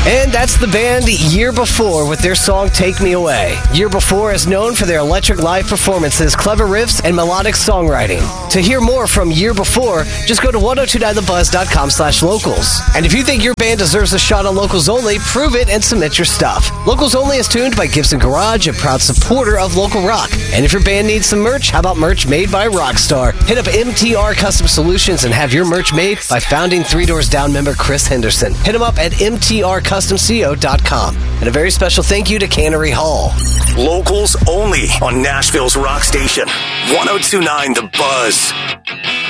And that's the band Year Before with their song Take Me Away. Year Before is known for their electric live performances, clever riffs, and melodic songwriting. To hear more from Year Before, just go to 1029thebuzz.com/locals. And if you think your band deserves a shot on Locals Only, prove it and submit your stuff. Locals Only is tuned by Gibson Garage, a proud supporter of local rock. And if your band needs some merch, how about merch made by Rockstar? Hit up MTR Custom Solutions and have your merch made by founding Three Doors Down member Chris Henderson. Hit him up at mtrcustomco.com. And a very special thank you to Cannery Hall. Locals Only on Nashville's rock station. 1029 The Buzz.